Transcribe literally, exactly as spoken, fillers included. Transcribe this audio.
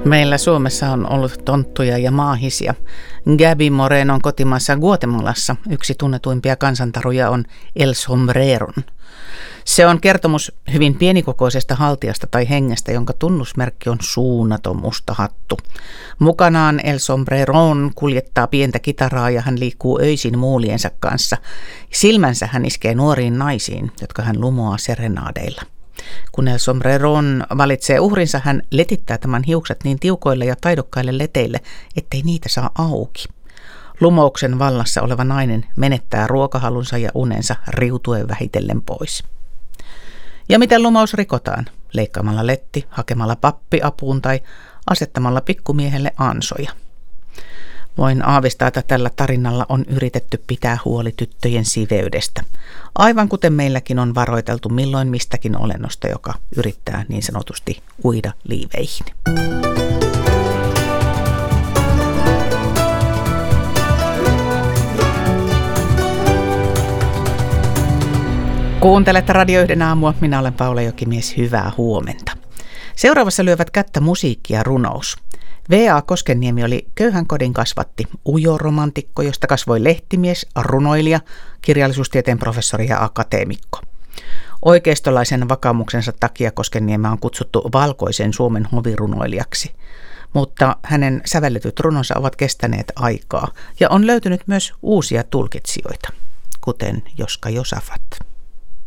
Meillä Suomessa on ollut tonttuja ja maahisia. Gaby Morenon kotimaassa Guatemalassa yksi tunnetuimpia kansantaruja on El Sombreron. Se on kertomus hyvin pienikokoisesta haltijasta tai hengestä, jonka tunnusmerkki on suunnaton musta hattu. Mukanaan El Sombreron kuljettaa pientä kitaraa ja hän liikkuu öisin muuliensa kanssa. Silmänsä hän iskee nuoriin naisiin, jotka hän lumoaa serenaadeilla. Kun El Sombreron valitsee uhrinsa, hän letittää tämän hiukset niin tiukoille ja taidokkaille leteille, ettei niitä saa auki. Lumouksen vallassa oleva nainen menettää ruokahalunsa ja unensa riutuen vähitellen pois. Ja miten lumous rikotaan? Leikkaamalla letti, hakemalla pappi apuun tai asettamalla pikkumiehelle ansoja. Voin aavistaa, että tällä tarinalla on yritetty pitää huoli tyttöjen siveydestä. Aivan kuten meilläkin on varoiteltu milloin mistäkin olennosta, joka yrittää niin sanotusti uida liiveihin. Kuuntelet Radio yhden aamua. Minä olen Paula Jokimies. Hyvää huomenta. Seuraavassa lyövät kättä musiikki ja runous. V A Koskenniemi oli köyhän kodin kasvatti, ujo romantikko, josta kasvoi lehtimies, runoilija, kirjallisuustieteen professori ja akateemikko. Oikeistolaisen vakaumuksensa takia Koskenniemeä on kutsuttu valkoisen Suomen hovirunoilijaksi, mutta hänen sävelletyt runonsa ovat kestäneet aikaa ja on löytynyt myös uusia tulkitsijoita, kuten Joska Josafat.